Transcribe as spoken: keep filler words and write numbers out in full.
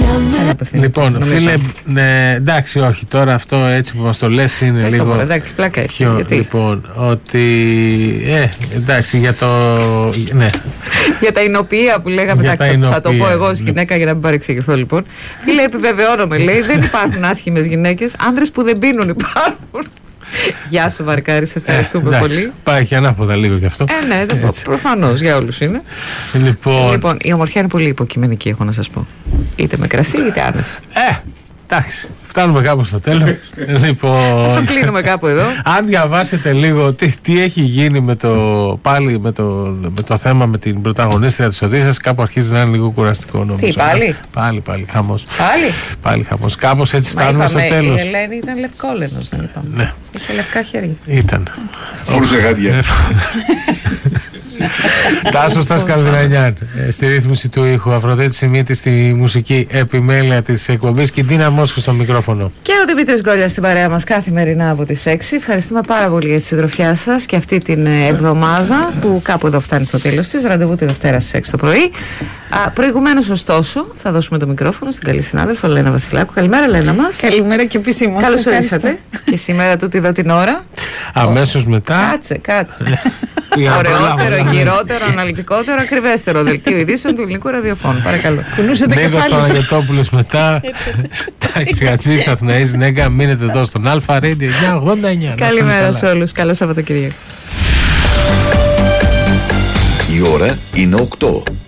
Λοιπόν, φίλε, ναι, εντάξει, όχι, τώρα αυτό έτσι που μας το λες είναι πες λίγο. Το, εντάξει, πλάκα έχει. Ποιο, γιατί? Λοιπόν, ότι. Ε, εντάξει, για το. Ναι. Για τα εινοποιεία που λέγαμε, εντάξει, θα, θα το πω εγώ ως γυναίκα για να μην παρεξηγηθώ λοιπόν. Φίλε, επιβεβαιώνομαι, λέει, δεν υπάρχουν άσχημες γυναίκες. Άνδρες που δεν πίνουν υπάρχουν. Γεια σου, Βαρκάρη, σε ευχαριστούμε ε, πολύ. Πάει και ανάποδα λίγο κι αυτό. Ε, ναι, προφανώς για όλους είναι. Λοιπόν. λοιπόν, η ομορφιά είναι πολύ υποκειμενική, έχω να σας πω. Είτε με κρασί, είτε άνευ. Ε, εντάξει, φτάνουμε κάπου στο τέλος. Λοιπόν, ας το κλείνουμε κάπου εδώ. Αν διαβάσετε λίγο τι, τι έχει γίνει με το, πάλι με το, με το θέμα με την πρωταγωνίστρια της Οδύσσειας, κάπου αρχίζει να είναι λίγο κουραστικό νομίζω. Τι, πάλι? Πάλι, πάλι, χαμός. Πάλι? Πάλι χαμός. Κάπως έτσι φτάνουμε στο τέλος. Η Ελένη ήταν λευκόλενος, δεν είπαμε. Ναι. Είχε λευκά χέρια. Ήταν. Φορούσε γάντια. Τάσος Τας Καλδρανιάν στη ρύθμιση του ήχου, Αφροδίτη Σιμίτη στη μουσική επιμέλεια της εκπομπής και Ντίνα Μόσχου στο μικρόφωνο. Και ο Δημήτρης Γκόλιας στην παρέα μας καθημερινά από τις έξι. Ευχαριστούμε πάρα πολύ για τη συντροφιά σας και αυτή την εβδομάδα που κάπου εδώ φτάνει στο τέλος της. Ραντεβού τη Δευτέρα στις έξι το πρωί. Προηγουμένως, ωστόσο, θα δώσουμε το μικρόφωνο στην καλή συνάδελφο Λένα Βασιλάκου. Καλημέρα, Λένα μας. Καλημέρα και επισήμως. Καλώς ορίσατε. Και σήμερα τούτη εδώ την ώρα. Αμέσως μετά. Κάτσε, κάτσε. Ωραιότερο, γυρότερο, αναλυτικότερο, ακριβέστερο δελτίο ειδήσεων του ελληνικού ραδιοφώνου. Παρακαλώ. Κουνούσατε κεφάλι. Νίκος Παναγιωτόπουλος μετά. Εντάξει, Ατσής Αθηναής Νέγκα, μείνετε εδώ στον Αλφα Radio εννιακόσια ογδόντα εννιά. Καλημέρα σε όλους. Καλό Σαββατοκύριακο. Η ώρα είναι οκτώ.